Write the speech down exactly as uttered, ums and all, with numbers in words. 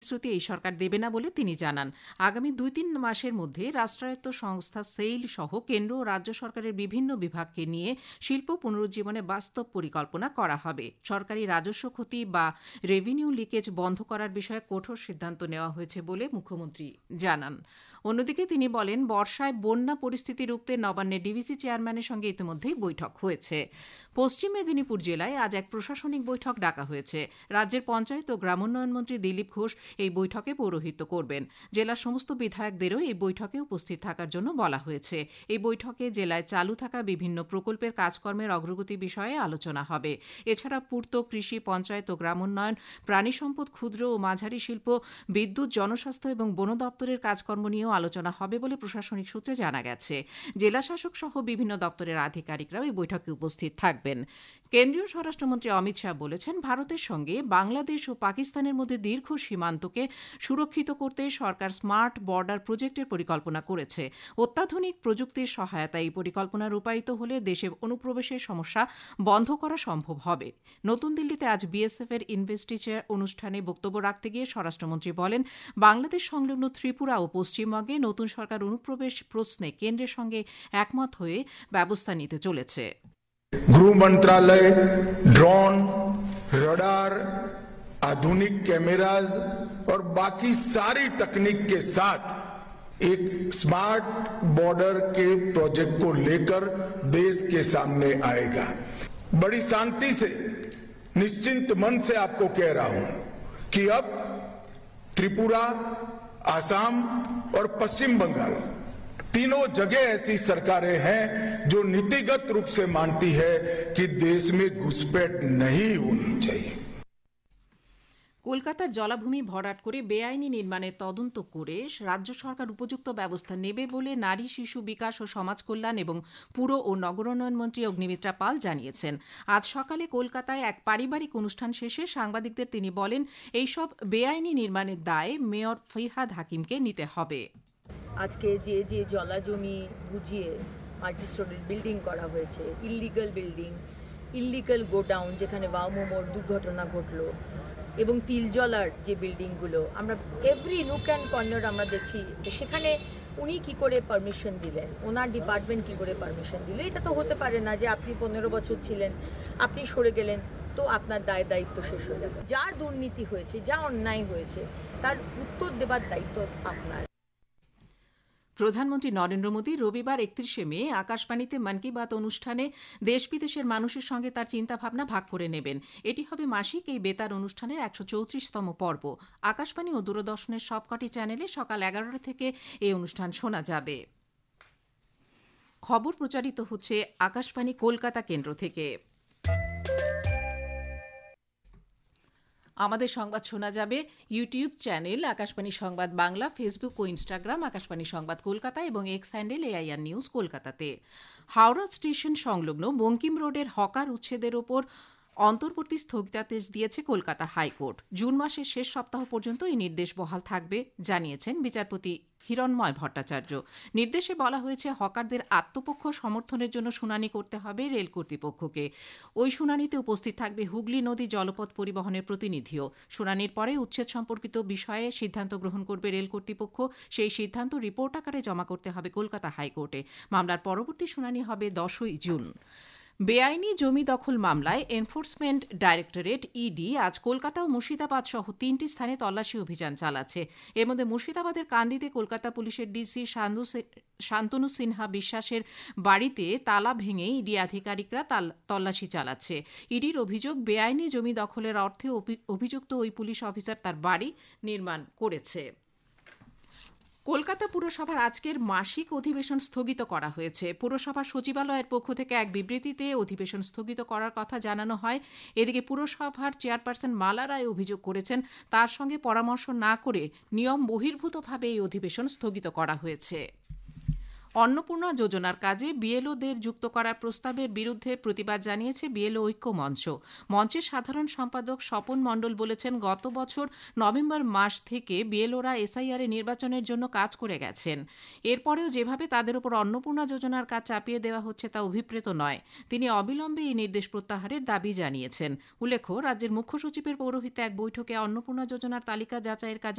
প্রতিশ্রুতি এই সরকার দেবে না বলে তিনি জানান। আগামী দুই তিন মাসের মধ্যে রাষ্ট্রায়ত্ত সংস্থা সেইল সহ কেন্দ্র ও রাজ্য সরকারের বিভিন্ন বিভাগকে নিয়ে শিল্প পুনরুজ্জীবনে বাস্তব পরিকল্পনা করা হবে। সরকারি রাজস্ব ক্ষতি বা রেভিনিউ লিকেজ বন্ধ করার বিষয়ে কঠোর সিদ্ধান্ত নেওয়া হয়েছে বলে মুখ্যমন্ত্রী জানান। অন্যদিকে তিনি বলেন, বর্ষায় বন্যা পরিস্থিতি রুখতে নবান্নের ডিভিসি চেয়ারম্যানের সঙ্গে ইতিমধ্যেই বৈঠক হয়েছে। পশ্চিম মেদিনীপুর জেলায় আজ এক প্রশাসনিক বৈঠক ডাকা হয়েছে। রাজ্যের পঞ্চায়েত ও গ্রামোন্নয়ন মন্ত্রী দিলীপ ঘোষ এই বৈঠকে পৌরোহিত্য করবেন। জেলার সমস্ত বিধায়কদেরও এই বৈঠকে উপস্থিত থাকার জন্য বলা হয়েছে। এই বৈঠকে জেলায় চালু থাকা বিভিন্ন প্রকল্পের কাজকর্মের অগ্রগতি বিষয়ে আলোচনা হবে। এছাড়া পূর্ত, কৃষি, পঞ্চায়েত ও গ্রামোন্নয়ন, প্রাণী সম্পদ, ক্ষুদ্র ও মাঝারি শিল্প, বিদ্যুৎ, জনস্বাস্থ্য এবং বন দপ্তরের কাজকর্ম নিয়েও আলোচনা হবে বলে প্রশাসনিক সূত্রে জানা গেছে। জেলাশাসক সহ বিভিন্ন দপ্তরের আধিকারিকরাও এই বৈঠকে উপস্থিত থাকবেন। কেন্দ্রীয় স্বরাষ্ট্রমন্ত্রী অমিত শাহ বলেছেন, ভারতের সঙ্গে বাংলাদেশ ও পাকিস্তানের মধ্যে দীর্ঘ সীমান্তকে সুরক্ষিত করতে সরকার স্মার্ট বর্ডার প্রজেক্টের পরিকল্পনা করেছে। অত্যাধুনিক প্রযুক্তির সহায়তায় এই পরিকল্পনা রূপায়িত হলে দেশে অনুপ্রবেশের সমস্যা বন্ধ করা সম্ভব হবে। নতুন দিল্লিতে আজ বিএসএফ এর ইনভেস্টিচার অনুষ্ঠানে বক্তব্য রাখতে গিয়ে স্বরাষ্ট্রমন্ত্রী বলেন, বাংলাদেশ সংলগ্ন ত্রিপুরা ও পশ্চিমবঙ্গে নতুন সরকার অনুপ্রবেশ প্রশ্নে কেন্দ্রের সঙ্গে একমত হয়ে ব্যবস্থা নিতে চলেছে। गृह मंत्रालय ड्रोन, रडार, आधुनिक कैमराज और बाकी सारी तकनीक के साथ एक स्मार्ट बॉर्डर के प्रोजेक्ट को लेकर देश के सामने आएगा। बड़ी शांति से, निश्चिंत मन से आपको कह रहा हूं कि अब त्रिपुरा, आसाम और पश्चिम बंगाल तीनों जगह ऐसी सरकारें हैं जो नीतिगत रूप से मानती है कि देश में घुसपैठ नहीं होनी चाहिए। কলকাতার জলাভূমি ভরাট করে বেআইনি নির্মাণের তদন্ত করে রাজ্য সরকার উপযুক্ত ব্যবস্থা নেবে বলে নারী, শিশু বিকাশ ও সমাজ কল্যাণ এবং পুর ও নগরোন্নয়ন মন্ত্রী অগ্নিমিত্রা পাল জানিয়েছেন। আজ সকালে কলকাতায় এক পারিবারিক অনুষ্ঠান শেষে সাংবাদিকদের তিনি বলেন, এইসব বেআইনি নির্মাণের দায় মেয়র ফিরহাদ হাকিমকে নিতে হবে। আজকে যে যে জলা জমি বুঝিয়ে মাল্টি স্টোরের বিল্ডিং করা হয়েছে, ইল্লিগাল বিল্ডিং, ইল্লিগাল গোডাউন যেখানে বাউমোমোর দুর্ঘটনা ঘটলো, এবং তিলজলার যে বিল্ডিংগুলো আমরা এভরি নুক অ্যান্ড কর্নার আমরা দেখছি, সেখানে উনি কি করে পারমিশন দিলেন, ওনার ডিপার্টমেন্ট কি করে পারমিশন দিল। এটা তো হতে পারে না যে আপনি পনেরো বছর ছিলেন, আপনি সরে গেলেন, তো আপনার দায় দায়িত্ব শেষ হয়ে যাবে। যার দুর্নীতি হয়েছে, যা অন্যায় হয়েছে, তার উত্তর দেবার দায়িত্ব আপনার। প্রধানমন্ত্রী নরেন্দ্র মোদী রবিবার একত্রিশে মে আকাশবাণীতে মন কি বাত অনুষ্ঠানে দেশ বিদেশের মানুষের সঙ্গে তার চিন্তাভাবনা ভাগ করে নেবেন। এটি হবে মাসিক এই বেতার অনুষ্ঠানের একশো চৌত্রিশতম পর্ব। আকাশবাণী ও দূরদর্শনের সবকটি চ্যানেলে সকাল এগারোটা থেকে এই অনুষ্ঠান শোনা যাবে। খবর প্রচারিত হচ্ছে আকাশবাণী কলকাতা কেন্দ্র থেকে। আমাদের সংবাদ শোনা যাবে ইউটিউব চ্যানেল আকাশবাণী সংবাদ বাংলা, ফেসবুক ও ইনস্টাগ্রাম আকাশবাণী সংবাদ কলকাতা এবং এক্স হ্যান্ডেল এআইআর নিউজ কলকাতাতে। হাওড়া স্টেশন সংলগ্ন বঙ্কিম রোডের হকার উচ্ছেদের ওপর অন্তর্বর্তী স্থগিতাদেশ দিয়েছে কলকাতা হাইকোর্ট। জুন মাসের শেষ সপ্তাহ পর্যন্ত এই নির্দেশ বহাল থাকবে জানিয়েছেন বিচারপতি হিরণময় ভট্টাচার্য। নির্দেশে বলা হয়েছে, হকারদের আত্মপক্ষ সমর্থনের জন্য শুনানি করতে হবে রেল কর্তৃপক্ষকে। ওই শুনানিতে উপস্থিত থাকবে হুগলি নদী জলপথ পরিবহনের প্রতিনিধিও। শুনানির পরে উচ্ছেদ সম্পর্কিত বিষয়ে সিদ্ধান্ত গ্রহণ করবে রেল কর্তৃপক্ষ। সেই সিদ্ধান্ত রিপোর্ট আকারে জমা করতে হবে কলকাতা হাইকোর্টে। মামলার পরবর্তী শুনানি হবে দশই জুন। বেআইনি জমি দখল মামলায় এনফোর্সমেন্ট ডাইরেক্টরেট ইডি আজ কলকাতা ও মুর্শিদাবাদ সহ তিনটি স্থানে তল্লাশি অভিযান চালাচ্ছে। এর মধ্যে মুর্শিদাবাদের কান্দিতে কলকাতা পুলিশের ডিসি শান্তনু সিনহা বিশ্বাসের বাড়িতে তালা ভেঙে ইডি আধিকারিকরা তল্লাশি চালাচ্ছে। ইডির অভিযোগ, বেআইনি জমি দখলের অর্থে অভিযুক্ত ওই পুলিশ অফিসার তার বাড়ি নির্মাণ করেছে। কলকাতা পুরসভার আজকের মাসিক অধিবেশন স্থগিত করা হয়েছে। পুরসভার সচিবালয়ের পক্ষ থেকে এক বিবৃতিতে অধিবেশন স্থগিত করার কথা জানানো হয়। এদিকে পুরসভার চেয়ারপারসন মালা রায় অভিযোগ করেছেন, তার সঙ্গে পরামর্শ না করে নিয়ম বহির্ভূতভাবে এই অধিবেশন স্থগিত করা হয়েছে। অন্নপূর্ণা যোজনার কাজে বিএলওদের যুক্ত করার প্রস্তাবের বিরুদ্ধে প্রতিবাদ জানিয়েছে বিএলও ঐক্য মঞ্চ। মঞ্চের সাধারণ সম্পাদক স্বপন মণ্ডল বলেছেন, গত বছর নভেম্বর মাস থেকে বিএলওরা এসআইআর এ নির্বাচনের জন্য কাজ করে গেছেন। এরপরেও যেভাবে তাদের উপর অন্নপূর্ণা যোজনার কাজ চাপিয়ে দেওয়া হচ্ছে তা অভিপ্রেত নয়। তিনি অবিলম্বে এই নির্দেশ প্রত্যাহারের দাবি জানিয়েছেন। উল্লেখ্য, রাজ্যের মুখ্য সচিবের পৌরোহিত্যে এক বৈঠকে অন্নপূর্ণা যোজনার তালিকা যাচাইয়ের কাজে